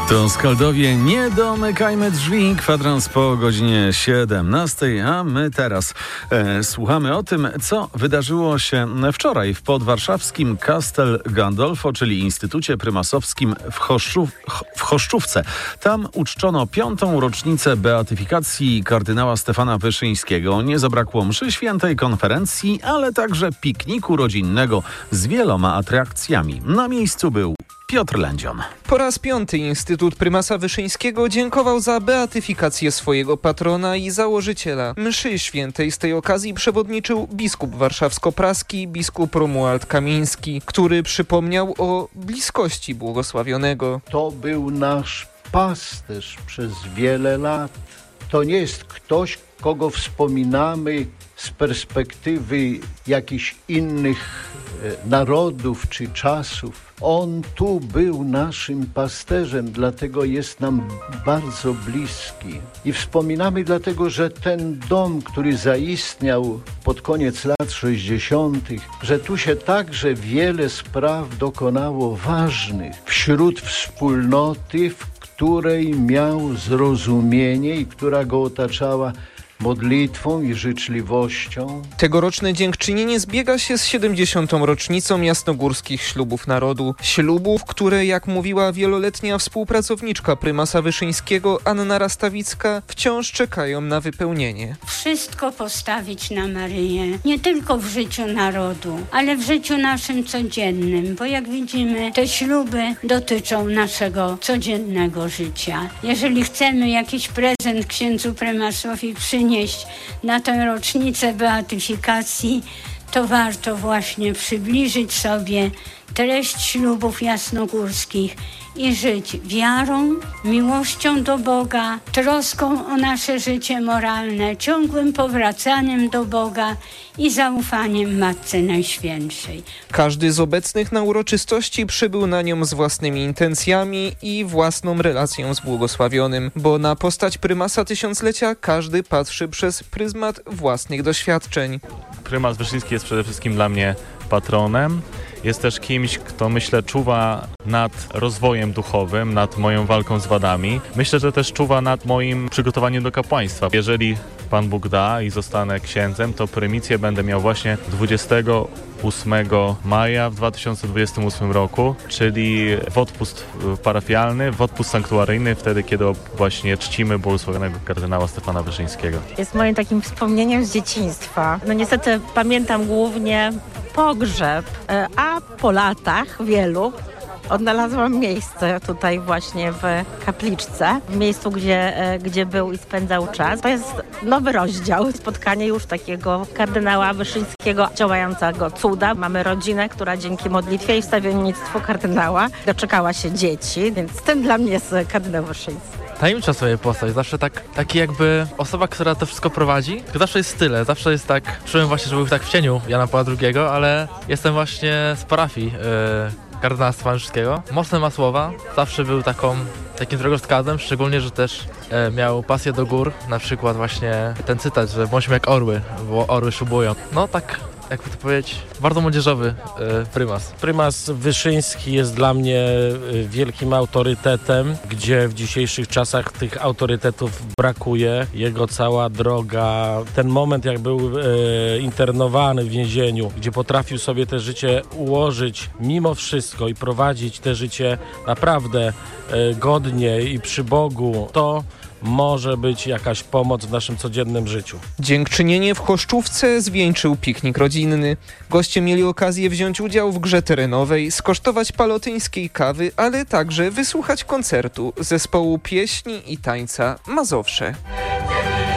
To Skaldowie, nie domykajmy drzwi. Kwadrans po godzinie 17, a my teraz słuchamy o tym, co wydarzyło się wczoraj w podwarszawskim Castel Gandolfo, czyli Instytucie Prymasowskim w Choszczówce. Tam uczczono 5. rocznicę beatyfikacji kardynała Stefana Wyszyńskiego. Nie zabrakło mszy świętej, konferencji, ale także pikniku rodzinnego z wieloma atrakcjami. Na miejscu był Piotr Lędzion. Po raz 5. Instytut Prymasa Wyszyńskiego dziękował za beatyfikację swojego patrona i założyciela. Mszy świętej z tej okazji przewodniczył biskup warszawsko-praski, biskup Romuald Kamiński, który przypomniał o bliskości błogosławionego. To był nasz pasterz przez wiele lat. To nie jest ktoś, kogo wspominamy z perspektywy jakichś innych narodów czy czasów. On tu był naszym pasterzem, dlatego jest nam bardzo bliski. I wspominamy dlatego, że ten dom, który zaistniał pod koniec lat 60., że tu się także wiele spraw dokonało ważnych wśród wspólnoty, w której miał zrozumienie i która go otaczała modlitwą i życzliwością. Tegoroczne dziękczynienie zbiega się z 70. rocznicą jasnogórskich ślubów narodu. Ślubów, które, jak mówiła wieloletnia współpracowniczka prymasa Wyszyńskiego Anna Rastawicka, wciąż czekają na wypełnienie. Wszystko postawić na Maryję, nie tylko w życiu narodu, ale w życiu naszym codziennym, bo jak widzimy, te śluby dotyczą naszego codziennego życia. Jeżeli chcemy jakiś prezent księdzu prymasowi przynieść na tę rocznicę beatyfikacji, to warto właśnie przybliżyć sobie treść ślubów jasnogórskich i żyć wiarą, miłością do Boga, troską o nasze życie moralne, ciągłym powracaniem do Boga i zaufaniem Matce Najświętszej. Każdy z obecnych na uroczystości przybył na nią z własnymi intencjami i własną relacją z błogosławionym, bo na postać prymasa tysiąclecia każdy patrzy przez pryzmat własnych doświadczeń. Prymas Wyszyński jest przede wszystkim dla mnie patronem. Jest też kimś, kto, myślę, czuwa nad rozwojem duchowym, nad moją walką z wadami. Myślę, że też czuwa nad moim przygotowaniem do kapłaństwa. Jeżeli Pan Bóg da i zostanę księdzem, to prymicję będę miał właśnie 28 maja w 2028 roku, czyli w odpust parafialny, w odpust sanktuaryjny, wtedy, kiedy właśnie czcimy błogosławionego kardynała Stefana Wyszyńskiego. Jest moim takim wspomnieniem z dzieciństwa. No niestety pamiętam głównie pogrzeb, a po latach wielu odnalazłam miejsce tutaj właśnie w kapliczce, w miejscu, gdzie był i spędzał czas. To jest nowy rozdział, spotkanie już takiego kardynała Wyszyńskiego, działającego cuda. Mamy rodzinę, która dzięki modlitwie i wstawiennictwu kardynała doczekała się dzieci, więc tym dla mnie jest kardynał Wyszyński. Tajemnicza sobie postać, zawsze taki jakby osoba, która to wszystko prowadzi, to zawsze jest tyle, zawsze jest tak, czułem właśnie, że był tak w cieniu Jana Pawła II, ale jestem właśnie z parafii kardynała Stefana Wyszyńskiego. Mocne ma słowa, zawsze był takim drogowskazem, szczególnie, że też miał pasję do gór, na przykład właśnie ten cytat, że bądźmy jak orły, bo orły szybują. No tak, jakby to powiedzieć, bardzo młodzieżowy prymas. Prymas Wyszyński jest dla mnie wielkim autorytetem, gdzie w dzisiejszych czasach tych autorytetów brakuje. Jego cała droga, ten moment jak był internowany w więzieniu, gdzie potrafił sobie te życie ułożyć mimo wszystko i prowadzić te życie naprawdę godnie i przy Bogu, to może być jakaś pomoc w naszym codziennym życiu. Dziękczynienie w Choszczówce zwieńczył piknik rodzinny. Goście mieli okazję wziąć udział w grze terenowej, skosztować palotyńskiej kawy, ale także wysłuchać koncertu zespołu pieśni i tańca Mazowsze.